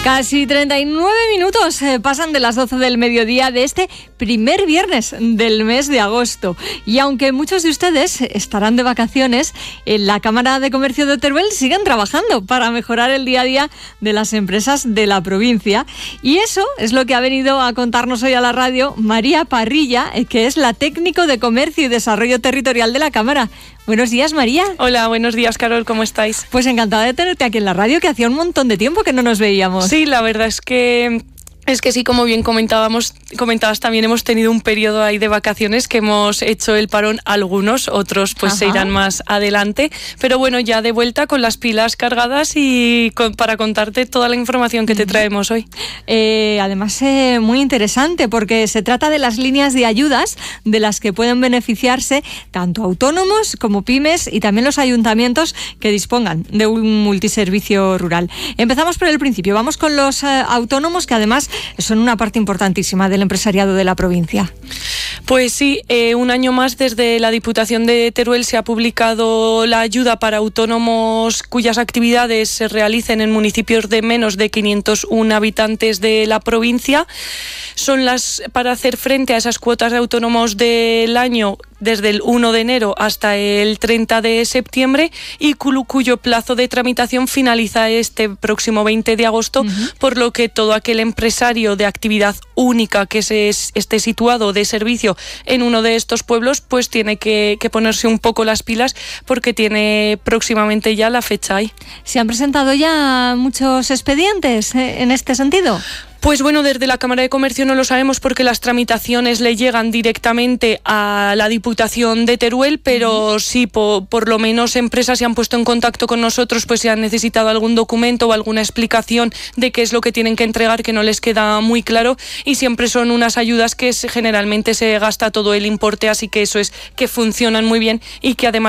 Casi 39 minutos pasan de las 12 del mediodía de este primer viernes del mes de agosto. Y aunque muchos de ustedes estarán de vacaciones, en la Cámara de Comercio de Teruel siguen trabajando para mejorar el día a día de las empresas de la provincia. Y eso es lo que ha venido a contarnos hoy a la radio María Parrilla, que es la técnico de Comercio y Desarrollo Territorial de la Cámara. Buenos días, María. Hola, buenos días, Carol, ¿cómo estáis? Pues encantada de tenerte aquí en la radio, que hacía un montón de tiempo que no nos veíamos. Sí, la verdad es que sí, como bien comentabas, también hemos tenido un periodo ahí de vacaciones que hemos hecho el parón algunos, otros pues se irán más adelante, pero bueno, ya de vuelta con las pilas cargadas y para contarte toda la información que te traemos hoy. Además, muy interesante porque se trata de las líneas de ayudas de las que pueden beneficiarse tanto autónomos como pymes y también los ayuntamientos que dispongan de un multiservicio rural. Empezamos por el principio, vamos con los autónomos, que además son una parte importantísima del empresariado de la provincia. Pues sí, un año más desde la Diputación de Teruel se ha publicado la ayuda para autónomos cuyas actividades se realicen en municipios de menos de 501 habitantes de la provincia. Son las para hacer frente a esas cuotas de autónomos del año desde el 1 de enero hasta el 30 de septiembre y cuyo plazo de tramitación finaliza este próximo 20 de agosto, por lo que todo aquel empresario de actividad única que esté situado de servicio en uno de estos pueblos, pues tiene que ponerse un poco las pilas porque tiene próximamente ya la fecha ahí. ¿Se han presentado ya muchos expedientes en este sentido? Pues bueno, desde la Cámara de Comercio no lo sabemos porque las tramitaciones le llegan directamente a la Diputación de Teruel, pero sí, por lo menos empresas se han puesto en contacto con nosotros, pues si han necesitado algún documento o alguna explicación de qué es lo que tienen que entregar, que no les queda muy claro, y siempre son unas ayudas que generalmente se gasta todo el importe, así que eso es que funcionan muy bien y que además